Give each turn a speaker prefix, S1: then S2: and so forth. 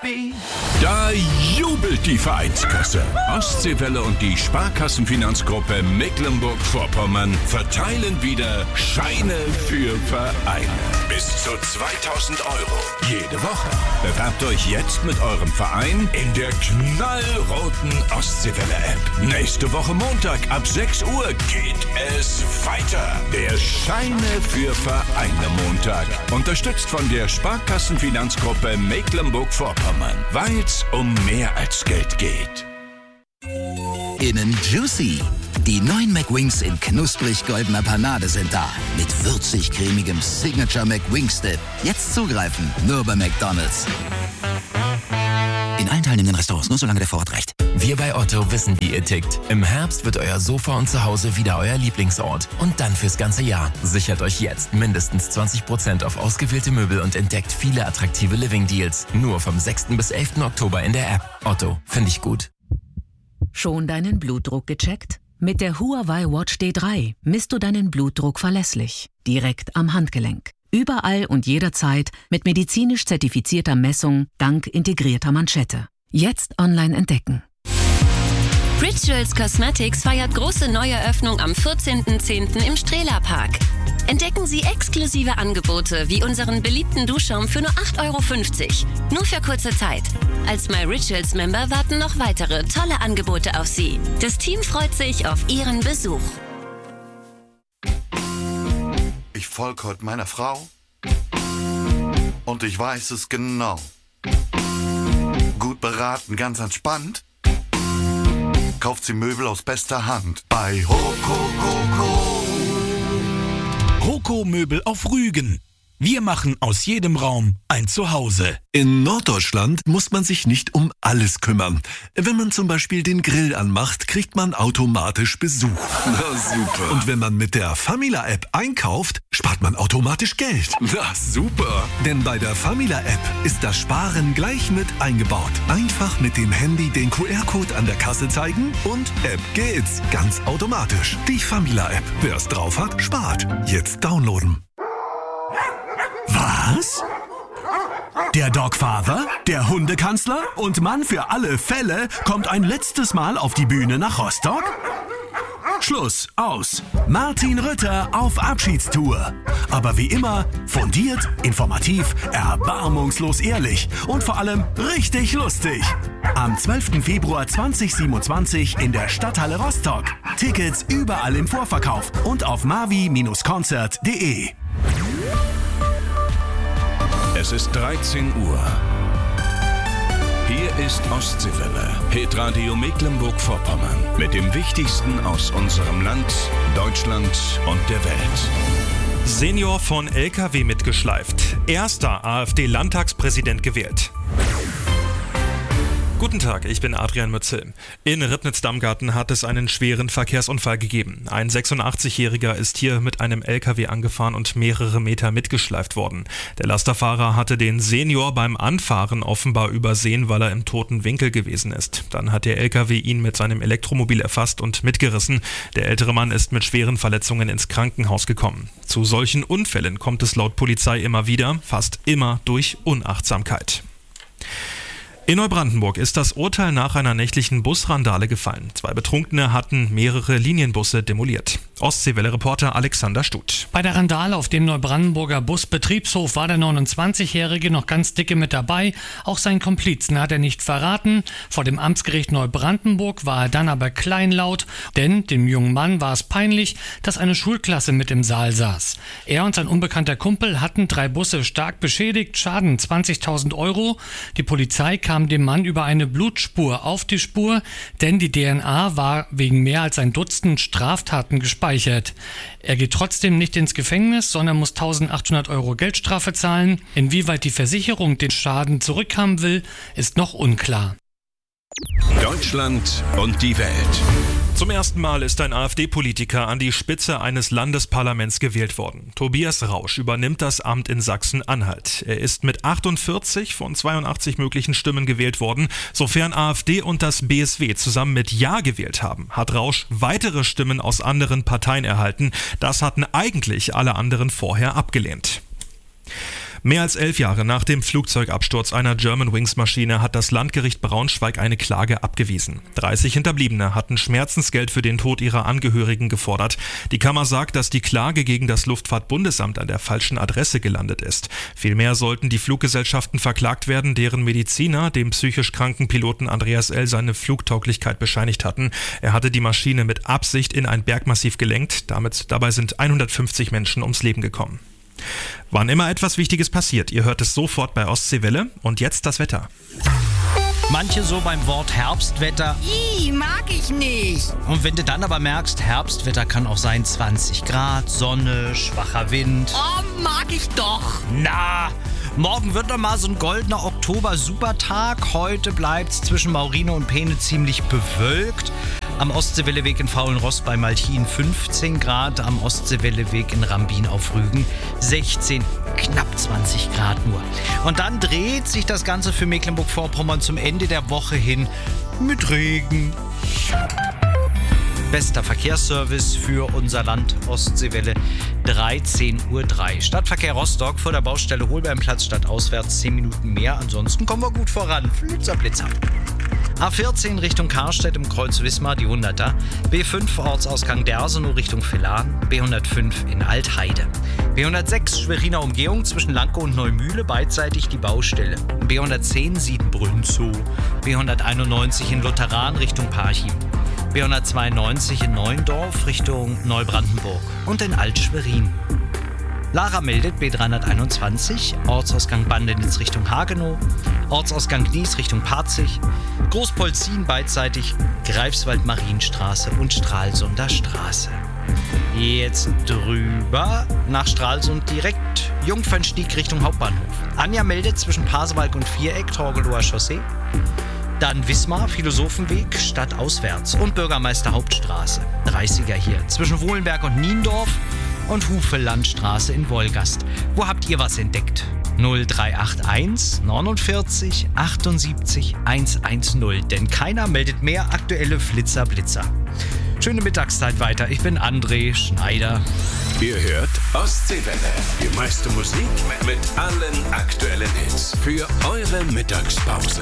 S1: happy.
S2: Da jubelt die Vereinskasse. Ostseewelle und die Sparkassenfinanzgruppe Mecklenburg-Vorpommern verteilen wieder Scheine für Vereine. Bis zu 2.000 € jede Woche. Bewerbt euch jetzt mit eurem Verein in der knallroten Ostseewelle-App. Nächste Woche Montag ab 6 Uhr geht es weiter. Der Scheine für Vereine Montag. Unterstützt von der Sparkassenfinanzgruppe Mecklenburg-Vorpommern. Weil es um mehr als Geld geht.
S3: Innen juicy. Die neuen McWings in knusprig goldener Panade sind da. Mit würzig-cremigem Signature McWings-Dip. Jetzt zugreifen, nur bei McDonald's. In allen teilnehmenden Restaurants, nur solange der Vorrat reicht.
S4: Wir bei Otto wissen, wie ihr tickt. Im Herbst wird euer Sofa und Zuhause wieder euer Lieblingsort. Und dann fürs ganze Jahr. Sichert euch jetzt mindestens 20% auf ausgewählte Möbel und entdeckt viele attraktive Living-Deals. Nur vom 6. bis 11. Oktober in der App. Otto, finde ich gut.
S5: Schon deinen Blutdruck gecheckt? Mit der Huawei Watch D3 misst du deinen Blutdruck verlässlich. Direkt am Handgelenk. Überall und jederzeit mit medizinisch zertifizierter Messung dank integrierter Manschette. Jetzt online entdecken.
S6: Rituals Cosmetics feiert große Neueröffnung am 14.10. im Strehler-Park. Entdecken Sie exklusive Angebote wie unseren beliebten Duschschaum für nur 8,50 €. Nur für kurze Zeit. Als MyRituals-Member warten noch weitere tolle Angebote auf Sie. Das Team freut sich auf Ihren Besuch.
S7: Ich folge heute meiner Frau und ich weiß es genau. Gut beraten, ganz entspannt, kauft sie Möbel aus bester Hand bei Hoko.
S8: Hoko Möbel auf Rügen. Wir machen aus jedem Raum ein Zuhause.
S9: In Norddeutschland muss man sich nicht um alles kümmern. Wenn man zum Beispiel den Grill anmacht, kriegt man automatisch Besuch.
S2: Na super.
S9: Und wenn man mit der Famila-App einkauft, spart man automatisch Geld.
S2: Na super.
S9: Denn bei der Famila-App ist das Sparen gleich mit eingebaut. Einfach mit dem Handy den QR-Code an der Kasse zeigen und App geht's. Ganz automatisch. Die Famila-App. Wer es drauf hat, spart. Jetzt downloaden.
S8: Was? Der Dogfather, der Hundekanzler und Mann für alle Fälle kommt ein letztes Mal auf die Bühne nach Rostock? Schluss, aus. Martin Rütter auf Abschiedstour. Aber wie immer, fundiert, informativ, erbarmungslos ehrlich und vor allem richtig lustig. Am 12. Februar 2027 in der Stadthalle Rostock. Tickets überall im Vorverkauf und auf mavi-konzert.de.
S2: Es ist 13 Uhr. Hier ist Ostseewelle, Hitradio Mecklenburg-Vorpommern. Mit dem Wichtigsten aus unserem Land, Deutschland und der Welt.
S10: Senior von LKW mitgeschleift. Erster AfD-Landtagspräsident gewählt. Guten Tag, ich bin Adrian Mützel. In Ribnitz-Damgarten hat es einen schweren Verkehrsunfall gegeben. Ein 86-Jähriger ist hier mit einem LKW angefahren und mehrere Meter mitgeschleift worden. Der Lasterfahrer hatte den Senior beim Anfahren offenbar übersehen, weil er im toten Winkel gewesen ist. Dann hat der LKW ihn mit seinem Elektromobil erfasst und mitgerissen. Der ältere Mann ist mit schweren Verletzungen ins Krankenhaus gekommen. Zu solchen Unfällen kommt es laut Polizei immer wieder, fast immer durch Unachtsamkeit. In Neubrandenburg ist das Urteil nach einer nächtlichen Busrandale gefallen. 2 Betrunkene hatten mehrere Linienbusse demoliert. Ostseewelle-Reporter Alexander Stuth.
S11: Bei der Randale auf dem Neubrandenburger Busbetriebshof war der 29-Jährige noch ganz dicke mit dabei. Auch seinen Komplizen hat er nicht verraten. Vor dem Amtsgericht Neubrandenburg war er dann aber kleinlaut, denn dem jungen Mann war es peinlich, dass eine Schulklasse mit im Saal saß. Er und sein unbekannter Kumpel hatten 3 Busse stark beschädigt, Schaden 20.000 €. Die Polizei kam dem Mann über eine Blutspur auf die Spur, denn die DNA war wegen mehr als ein Dutzend Straftaten gespeichert. Er geht trotzdem nicht ins Gefängnis, sondern muss 1.800 € Geldstrafe zahlen. Inwieweit die Versicherung den Schaden zurückhaben will, ist noch unklar.
S2: Deutschland und die Welt.
S10: Zum ersten Mal ist ein AfD-Politiker an die Spitze eines Landesparlaments gewählt worden. Tobias Rausch übernimmt das Amt in Sachsen-Anhalt. Er ist mit 48 von 82 möglichen Stimmen gewählt worden. Sofern AfD und das BSW zusammen mit Ja gewählt haben, hat Rausch weitere Stimmen aus anderen Parteien erhalten. Das hatten eigentlich alle anderen vorher abgelehnt. Mehr als 11 Jahre nach dem Flugzeugabsturz einer Germanwings-Maschine hat das Landgericht Braunschweig eine Klage abgewiesen. 30 Hinterbliebene hatten Schmerzensgeld für den Tod ihrer Angehörigen gefordert. Die Kammer sagt, dass die Klage gegen das Luftfahrtbundesamt an der falschen Adresse gelandet ist. Vielmehr sollten die Fluggesellschaften verklagt werden, deren Mediziner dem psychisch kranken Piloten Andreas L. seine Flugtauglichkeit bescheinigt hatten. Er hatte die Maschine mit Absicht in ein Bergmassiv gelenkt. Dabei sind 150 Menschen ums Leben gekommen. Wann immer etwas Wichtiges passiert, ihr hört es sofort bei Ostseewelle. Und jetzt das Wetter.
S1: Manche so beim Wort Herbstwetter.
S12: Mag ich nicht.
S1: Und wenn du dann aber merkst, Herbstwetter kann auch sein 20 Grad, Sonne, schwacher Wind.
S12: Oh, mag ich doch.
S1: Na, morgen wird noch mal so ein goldener Oktober-Supertag. Heute bleibt's zwischen Maurine und Peene ziemlich bewölkt. Am Ostseewelleweg in Faulenrost bei Malchin 15 Grad, am Ostseewelleweg in Rambin auf Rügen 16, knapp 20 Grad nur. Und dann dreht sich das Ganze für Mecklenburg-Vorpommern zum Ende der Woche hin mit Regen. Bester Verkehrsservice für unser Land Ostseewelle 13:03 Uhr. Stadtverkehr Rostock vor der Baustelle Holbeinplatz stadtauswärts 10 Minuten mehr. Ansonsten kommen wir gut voran. Flitzer, Blitzer. A14 Richtung Karstedt im Kreuz Wismar, die 100er. B5 Ortsausgang Dersenow Richtung Villan. B105 in Altheide. B106 Schweriner Umgehung zwischen Lankow und Neumühle, beidseitig die Baustelle. B110 Siedenbrünzow. B191 in Lutheran Richtung Parchim. B192 in Neuendorf Richtung Neubrandenburg und in Alt-Schwerin. Lara meldet B321, Ortsausgang Bandenitz Richtung Hagenow, Ortsausgang Gnies Richtung Parzig, Großpolzin beidseitig Greifswald-Marienstraße und Stralsunder Straße. Jetzt drüber nach Stralsund direkt Jungfernstieg Richtung Hauptbahnhof. Anja meldet zwischen Pasewalk und Viereck, Torgelower Chaussee. Dann Wismar, Philosophenweg, stadtauswärts und Bürgermeister Hauptstraße. 30er hier zwischen Wohlenberg und Niendorf und Hufelandstraße in Wolgast. Wo habt ihr was entdeckt? 0381 49 78 110, denn keiner meldet mehr aktuelle Flitzer-Blitzer. Schöne Mittagszeit weiter. Ich bin André Schneider.
S2: Ihr hört Ostseewelle. Die meiste Musik mit allen aktuellen Hits für eure Mittagspause.